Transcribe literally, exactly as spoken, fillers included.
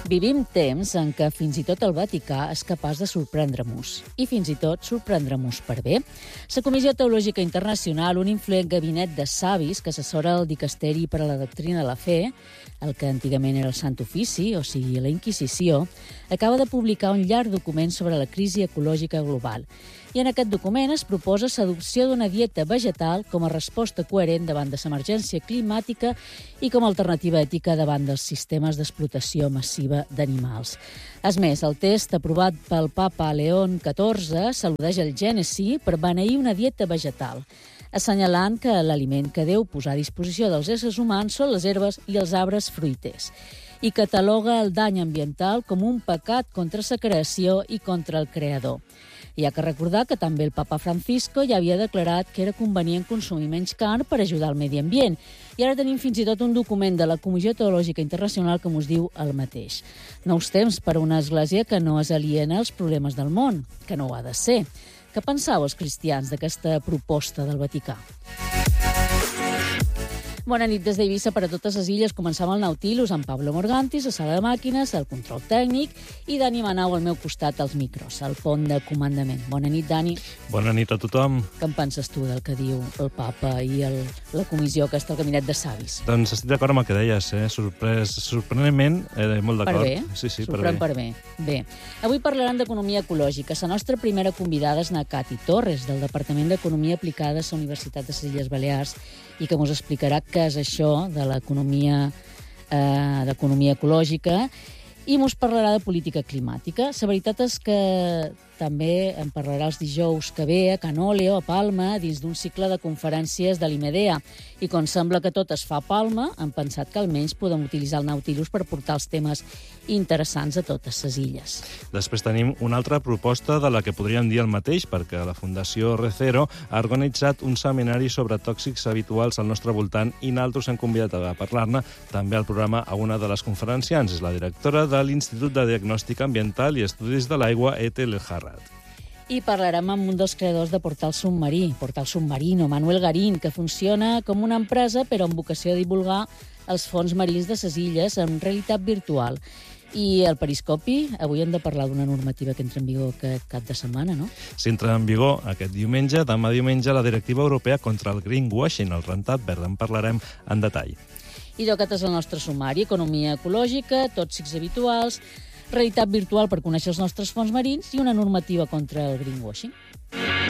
Vivim temps en què fins i tot el Vaticà és capaç de sorprendre-nos, i fins i tot sorprendre-nos per bé. La Comissió Teològica Internacional, un influent gabinet de savis que assessora el Dicasteri per a la Doctrina de la Fe, el que antigament era el Sant Ofici, o sigui, la Inquisició, acaba de publicar un llarg document sobre la crisi ecològica global. I en aquest document es proposa l'adopció d'una dieta vegetal com a resposta coherent davant de l'emergència climàtica i com a alternativa ètica davant dels sistemes d'explotació massiva d'animals. És més, el text aprovat pel papa León catorze s'al·ludeix al Gènesi per beneir una dieta vegetal, assenyalant que l'aliment que Déu posa a disposició dels éssers humans són les herbes i els arbres fruiters, i cataloga el dany ambiental com un pecat contra la creació i contra el creador. Hi ha que recordar que també el papa Francisco ja havia declarat que era convenient consumir menys carn per ajudar al medi ambient. I ara tenim fins i tot un document de la Comissió Teològica Internacional que ens diu el mateix. Nous temps per a una església que no és aliena als problemes del món, que no ho ha de ser. Què penseu els cristians d'aquesta proposta del Vaticà? Bona nit des d'Eivissa per a totes les illes. Començam el Nautilus amb Pablo Morgantis, a sala de màquines, el control tècnic, i Dani Manau al meu costat als micros, al pont de comandament. Bona nit, Dani. Bona nit a tothom. Què en penses tu del que diu el papa i el, la comissió, que està al gabinet de savis? Doncs estic d'acord amb el que deies, eh? Sorprès, sorprenentment, eh, molt d'acord. Per bé? Sí, sí, Sorprèn per bé. per bé. Bé. Avui parlarem d'economia ecològica. La nostra primera convidada és na Cati Torres, del Departament d'Economia Aplicada a la Universitat de les Illes Balears, i que ens explicarà què és això de l'economia eh, d'economia ecològica, i ens parlarà de política climàtica. La veritat és que també en parlarà els dijous que ve a Can Oleo, a Palma, dins d'un cicle de conferències de l'Imedea. I com sembla que tot es fa a Palma, hem pensat que almenys podem utilitzar el Nautilus per portar els temes interessants a totes les illes. Després tenim una altra proposta de la que podríem dir el mateix, perquè la Fundació Recero ha organitzat un seminari sobre tòxics habituals al nostre voltant i nosaltres hem convidat a parlar-ne també al programa a una de les conferenciants. És la directora de l'Institut de Diagnòstic Ambiental i Estudis de l'Aigua, Ethel Elharrat. I parlarem amb un dels creadors de Portal Submarí, Portal Submarino, Manuel Garín, que funciona com una empresa però amb vocació de divulgar els fons marins de les illes en realitat virtual. I el periscopi, avui hem de parlar d'una normativa que entra en vigor aquest cap de setmana, no? S'entra en vigor aquest diumenge, demà diumenge, la Directiva Europea contra el greenwashing, el rentat verd. En parlarem en detall. I aquest és el nostre sumari: economia ecològica, tòxics habituals, realitat virtual per conèixer els nostres fons marins i una normativa contra el greenwashing.